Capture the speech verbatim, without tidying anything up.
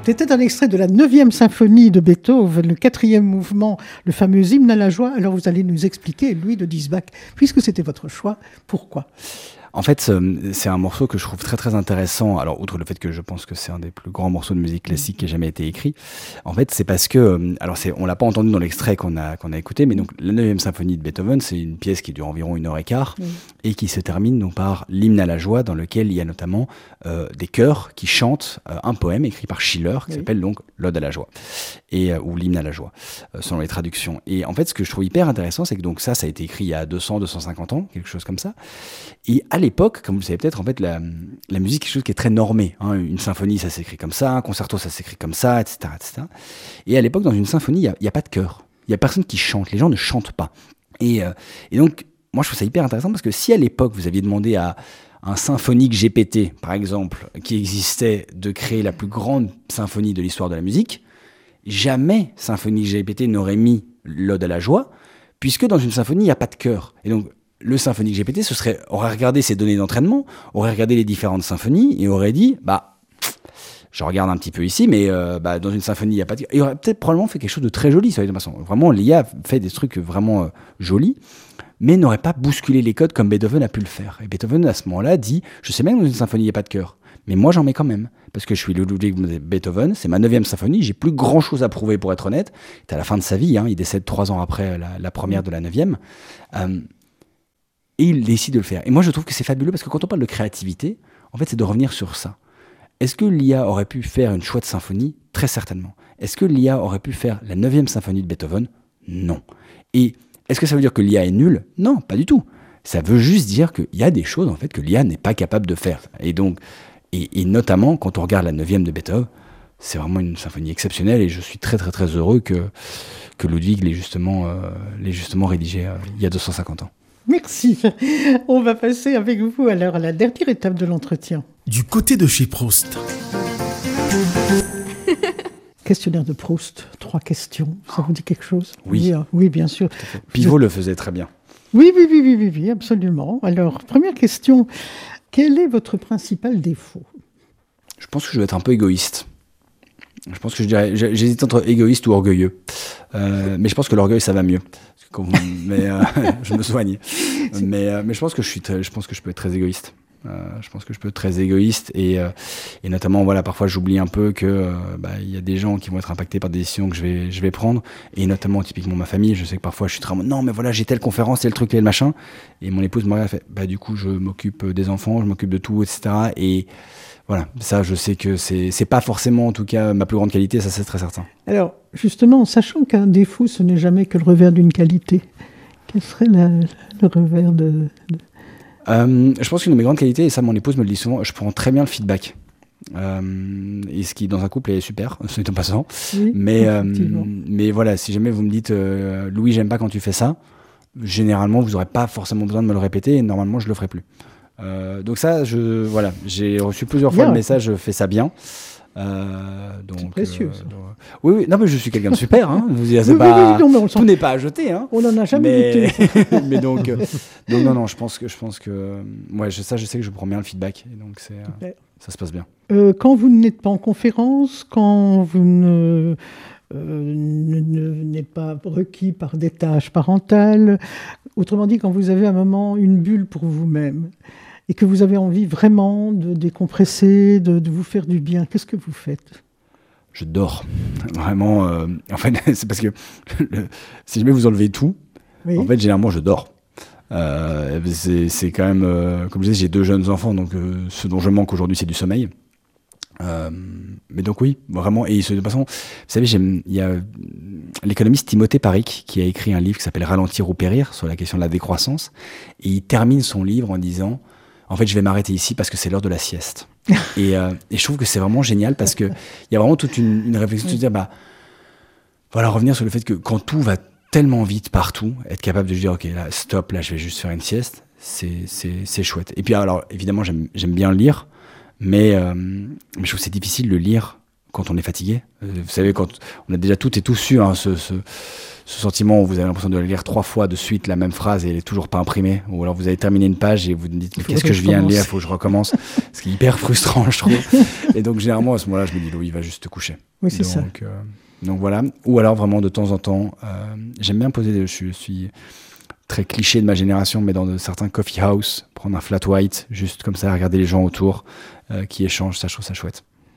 C'était un extrait de la neuvième symphonie de Beethoven, le quatrième mouvement, le fameux hymne à la joie. Alors vous allez nous expliquer, Louis de Diesbach, puisque c'était votre choix, pourquoi ? En fait, c'est un morceau que je trouve très très intéressant. Alors, outre le fait que je pense que c'est un des plus grands morceaux de musique classique qui ait jamais été écrit, en fait, c'est parce que, alors c'est, on l'a pas entendu dans l'extrait qu'on a qu'on a écouté, mais donc la neuvième symphonie de Beethoven, c'est une pièce qui dure environ une heure et quart oui. et qui se termine donc par l'hymne à la joie, dans lequel il y a notamment euh, des chœurs qui chantent euh, un poème écrit par Schiller qui oui. s'appelle donc l'Ode à la joie et euh, ou l'hymne à la joie, euh, selon les traductions. Et en fait, ce que je trouve hyper intéressant, c'est que donc ça, ça a été écrit il y a deux cents, deux cent cinquante ans, quelque chose comme ça. Et à l'époque, comme vous le savez peut-être, en fait, la, la musique est quelque chose qui est très normé. Hein. Une symphonie, ça s'écrit comme ça, un concerto, ça s'écrit comme ça, et cetera, et cetera. Et à l'époque, dans une symphonie, il n'y a, a pas de chœur. Il n'y a personne qui chante. Les gens ne chantent pas. Et, euh, et donc, moi, je trouve ça hyper intéressant parce que si à l'époque, vous aviez demandé à un symphonique G P T, par exemple, qui existait, de créer la plus grande symphonie de l'histoire de la musique, jamais symphonique G P T n'aurait mis l'Ode à la joie, puisque dans une symphonie, il n'y a pas de chœur. Et donc, le symphonique G P T ce serait, aurait regardé ses données d'entraînement, aurait regardé les différentes symphonies et aurait dit, bah, je regarde un petit peu ici, mais euh, bah, dans une symphonie, il n'y a pas de... Il aurait peut-être probablement fait quelque chose de très joli, ça, de toute façon. Vraiment, l'I A fait des trucs vraiment euh, jolis, mais n'aurait pas bousculé les codes comme Beethoven a pu le faire. Et Beethoven, à ce moment-là, dit, je sais bien que dans une symphonie, il n'y a pas de chœur, mais moi, j'en mets quand même. Parce que je suis Ludwig Beethoven, c'est ma neuvième symphonie, j'ai plus grand-chose à prouver, pour être honnête. C'est à la fin de sa vie, hein, il décède trois ans après la, la première de la neuvième. Euh, Et il décide de le faire. Et moi, je trouve que c'est fabuleux parce que quand on parle de créativité, en fait, c'est de revenir sur ça. Est-ce que l'I A aurait pu faire une chouette symphonie ? Très certainement. Est-ce que l'I A aurait pu faire la neuvième symphonie de Beethoven ? Non. Et est-ce que ça veut dire que l'I A est nulle ? Non, pas du tout. Ça veut juste dire qu'il y a des choses, en fait, que l'I A n'est pas capable de faire. Et donc, et, et notamment, quand on regarde la neuvième de Beethoven, c'est vraiment une symphonie exceptionnelle et je suis très, très, très heureux que, que Ludwig l'ait justement, euh, l'ait justement rédigée euh, il y a deux cent cinquante ans. Merci. On va passer avec vous alors à la dernière étape de l'entretien. Du côté de chez Proust. Questionnaire de Proust, trois questions. Ça vous dit quelque chose ? Oui. Oui, oui, bien sûr. Pivot le faisait très bien. Oui, oui, oui, oui, oui, oui, absolument. Alors, première question. Quel est votre principal défaut ? Je pense que je vais être un peu égoïste. Je pense que je dirais, j'hésite entre égoïste ou orgueilleux. Euh, mais je pense que l'orgueil, ça va mieux. Vous, mais euh, je me soigne. Mais, euh, mais je pense que je suis, très, je pense que je peux être très égoïste. Euh, je pense que je peux être très égoïste et, euh, et notamment, voilà, parfois j'oublie un peu que euh, bah, y a des gens qui vont être impactés par des décisions que je vais, je vais prendre et notamment typiquement ma famille. Je sais que parfois je suis très non mais voilà j'ai telle conférence, tel truc, tel machin et mon épouse me regarde et fait bah du coup je m'occupe des enfants, je m'occupe de tout, et cetera. Et voilà, ça je sais que c'est c'est pas forcément en tout cas ma plus grande qualité, ça c'est très certain. Alors justement, en sachant qu'un défaut ce n'est jamais que le revers d'une qualité, quel serait la, le revers de, de... Euh, je pense qu'une de mes grandes qualités, et ça mon épouse me le dit souvent, je prends très bien le feedback. Euh, et ce qui dans un couple est super, c'est en passant. Oui, mais, euh, mais voilà, si jamais vous me dites euh, Louis, j'aime pas quand tu fais ça, généralement vous n'aurez pas forcément besoin de me le répéter et normalement je le ferai plus. Euh, donc ça, je, voilà, j'ai reçu plusieurs fois bien. Le message, fais ça bien. Euh, donc, c'est précieux. Euh, donc, oui, oui, non, mais je suis quelqu'un de super. Hein. Vous, c'est oui, pas, oui, oui, non, tout sent... n'est pas à jeter. Hein. On n'en a jamais mais... douté. mais donc, euh, donc, non, non, je pense que, je pense que, ouais, je, ça, je sais que je prends bien le feedback, et donc c'est, euh, ça se passe bien. Euh, quand vous n'êtes pas en conférence, quand vous ne, euh, ne, ne n'êtes pas requis par des tâches parentales, autrement dit, quand vous avez un moment, une bulle pour vous-même. Et que vous avez envie vraiment de décompresser, de, de vous faire du bien, qu'est-ce que vous faites ? Je dors. Vraiment, euh, en fait, c'est parce que le, si jamais vous enlevez tout, oui. En fait, généralement, je dors. Euh, c'est, c'est quand même, euh, comme je disais, j'ai deux jeunes enfants, donc euh, ce dont je manque aujourd'hui, c'est du sommeil. Euh, mais donc oui, vraiment. Et de toute façon, vous savez, j'aime, il y a l'économiste Timothée Paric qui a écrit un livre qui s'appelle « Ralentir ou périr » sur la question de la décroissance. Et il termine son livre en disant... En fait, je vais m'arrêter ici parce que c'est l'heure de la sieste. et, euh, et je trouve que c'est vraiment génial parce qu'il y a vraiment toute une, une réflexion de se dire, bah, voilà, revenir sur le fait que quand tout va tellement vite partout, être capable de se dire, ok, là, stop, là, je vais juste faire une sieste, c'est, c'est, c'est chouette. Et puis, alors, évidemment, j'aime, j'aime bien lire, mais, euh, mais je trouve que c'est difficile de lire quand on est fatigué. Vous savez, quand on a déjà tout et tout su, hein, ce, ce, ce sentiment où vous avez l'impression de lire trois fois de suite la même phrase et elle est toujours pas imprimée, ou alors vous avez terminé une page et vous vous dites mais qu'est-ce que je viens de lire, il faut que je recommence, ce qui est hyper frustrant je trouve. Et donc généralement à ce moment-là je me dis Louis va juste te coucher. Oui c'est donc, ça. Euh, donc voilà, ou alors vraiment de temps en temps, euh, j'aime bien poser, des, je suis très cliché de ma génération, mais dans de, certains coffee house, prendre un flat white, juste comme ça, regarder les gens autour euh, qui échangent, ça je trouve ça chouette.